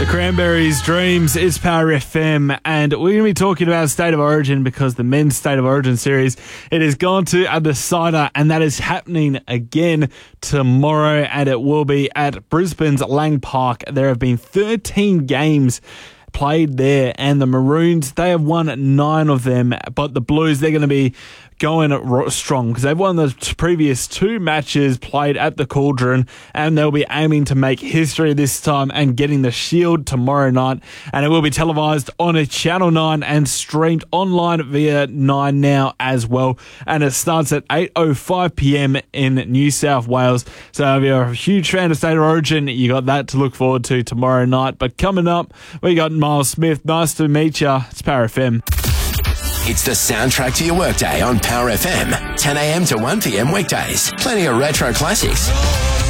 Cranberries, Dreams, it's Power FM, and we're going to be talking about State of Origin because the men's State of Origin series, it has gone to a decider, and that is happening again tomorrow, and it will be at Brisbane's Lang Park. There have been 13 games played there, and the Maroons, they have won 9 of them, but the Blues, they're going to be going strong because they've won the previous 2 matches played at the Cauldron, and they'll be aiming to make history this time and getting the Shield tomorrow night, and it will be televised on a Channel 9 and streamed online via 9 Now as well, and it starts at 8:05pm in New South Wales. So if you're a huge fan of State of Origin, you got that to look forward to tomorrow night. But coming up, we got Miles Smith. Nice to meet you. It's Power FM. It's the soundtrack to your workday on Power FM. 10 a.m. to 1 p.m. weekdays. Plenty of retro classics.